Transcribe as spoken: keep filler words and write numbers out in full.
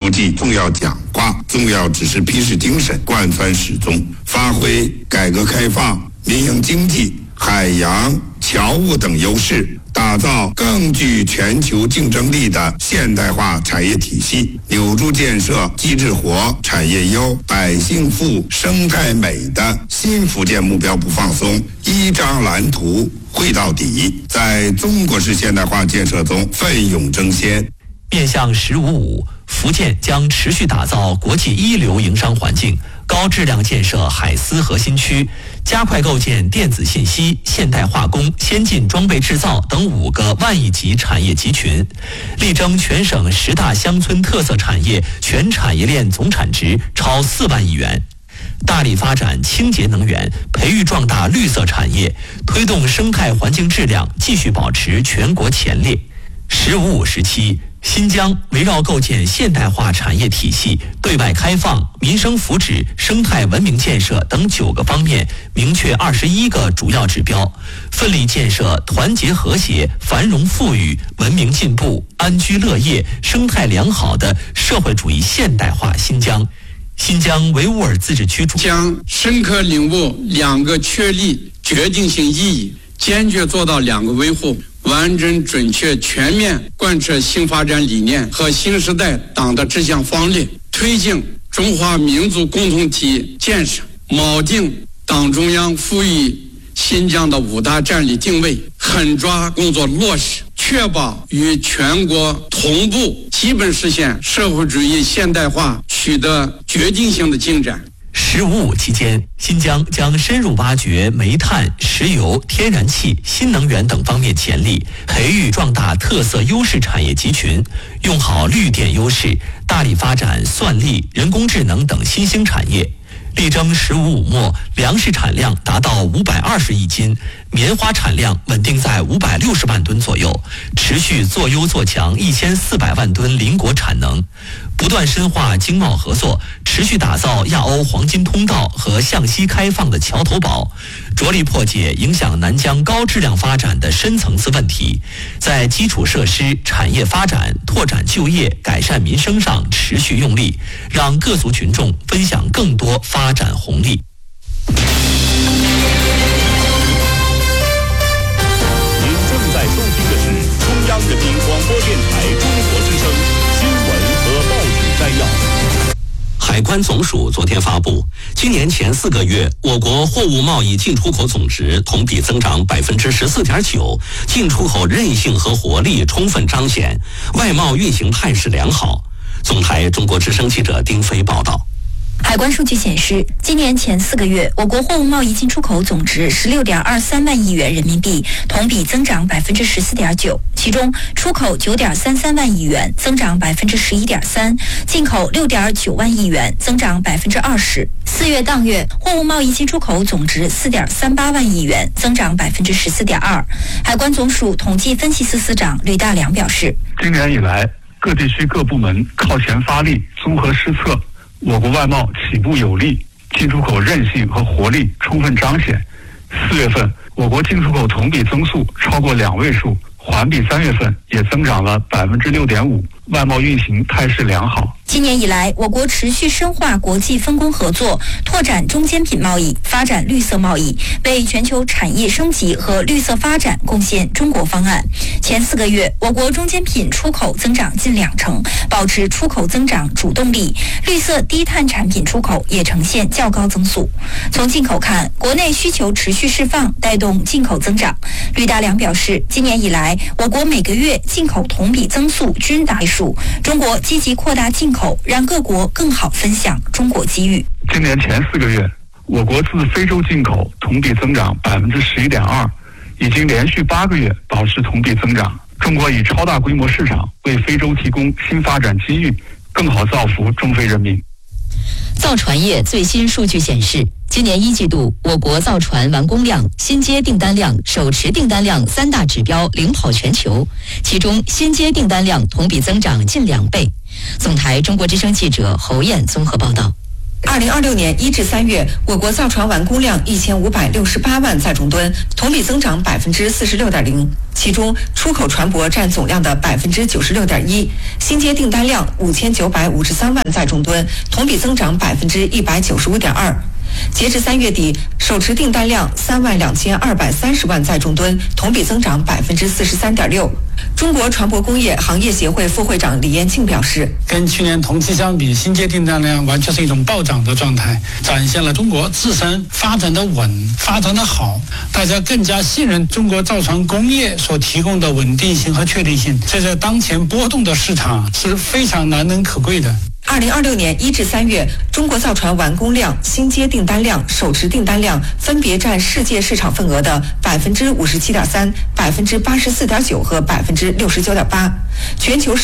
国际重要讲话、重要指示批示精神贯穿始终，发挥改革开放、民营经济、海洋、侨务等优势，打造更具全球竞争力的现代化产业体系，有助建设机制活、产业优、百姓富、生态美的新福建目标不放松，一张蓝图绘到底，在中国式现代化建设中奋勇争先。 面向“十五五”，福建将持续打造国际一流营商环境，高质量建设海思核心区，加快构建电子信息、现代化工、先进装备制造等五个万亿级产业集群，力争全省十大乡村特色产业全产业链总产值超四万亿元。大力发展清洁能源，培育壮大绿色产业，推动生态环境质量继续保持全国前列。十五五时期，新疆围绕构建现代化产业体系、对外开放、民生福祉、生态文明建设等九个方面，明确二十一个主要指标，奋力建设团结和谐、繁荣富裕、文明进步、安居乐业、生态良好的社会主义现代化新疆。新疆维吾尔自治区将深刻领悟两个确立决定性意义，坚决做到两个维护，完整、准确、全面贯彻新发展理念和新时代党的治乡方略，推进中华民族共同体建设，锚定党中央赋予新疆的五大战略定位，狠抓工作落实，确保与全国同步基本实现社会主义现代化取得决定性的进展。 十五五期间，新疆将深入挖掘煤炭、石油、天然气、新能源等方面潜力，培育壮大特色优势产业集群，用好绿电优势，大力发展算力、人工智能等新兴产业。力争“十五五”末粮食产量达到五百二十亿斤，棉花产量稳定在五百六十万吨左右，持续做优做强一千四百万吨邻国产能，不断深化经贸合作，持续打造亚欧黄金通道和向西开放的桥头堡，着力破解影响南疆高质量发展的深层次问题，在基础设施、产业发展、拓展就业、改善民生上持续用力，让各族群众分享更多发展红利。 您正在收听的是中央人民广播电台中国之声新闻和报纸摘要。 海关总署昨天发布，今年前四个月，我国货物贸易进出口总值同比增长百分之十四点九，进出口韧性和活力充分彰显，外贸运行态势良好。总台中国之声记者丁飞报道。 海关数据显示，今年前四个月，我国货物贸易进出口总值十六点二三万亿元人民币，同比增长百分之十四点九。其中，出口九点三三万亿元，增长百分之十一点三；进口六点九万亿元，增长百分之二十。四月当月，货物贸易进出口总值四点三八万亿元，增长百分之十四点二。海关总署统计分析司司长吕大良表示， 今年以来，各地区各部门靠前发力，综合施策。我国外贸起步有力，进出口韧性和活力充分彰显。四月份，我国进出口同比增速超过两位数，环比三月份也增长了百分之六点五，外贸运行态势良好。 今年以来，我国持续深化国际分工合作，拓展中间品贸易，发展绿色贸易，为全球产业升级和绿色发展贡献中国方案。前四个月，我国中间品出口增长近两成，保持出口增长主动力，绿色低碳产品出口也呈现较高增速。从进口看，国内需求持续释放，带动进口增长。吕大良表示，今年以来，我国每个月进口同比增速均达数，中国积极扩大进口，让各国更好分享中国机遇。 今年前四个月，我国自非洲进口同比增长百分之十一点二，已经连续八个月保持同比增长。中国以超大规模市场为非洲提供新发展机遇，更好造福中非人民。 造船业最新数据显示，今年一季度，我国造船完工量、新接订单量、手持订单量三大指标领跑全球，其中新接订单量同比增长近两倍。总台中国之声记者侯燕综合报道。 二零二六年一至三月，我国造船完工量一千五百六十八万载重吨，同比增长百分之四十六点零。其中，出口船舶占总量的百分之九十六点一，新接订单量五千九百五十三万载重吨，同比增长百分之一百九十五点二。截至三月底，手持订单量三万两千二百三十万载重吨，同比增长百分之四十三点六。中国船舶工业行业协会副会长李延庆表示， 跟去年同期相比，新接订单量完全是一种暴涨的状态，展现了中国自身发展的稳、发展的好，大家更加信任中国造船工业所提供的稳定性和确定性，这在当前波动的市场是非常难能可贵的。 二零二六年一至三月，中国造船完工量、新接订单量、手持订单量分别占世界市场份额的百分之五十七点三、百分之八十四点九和百分之六十九点八，全球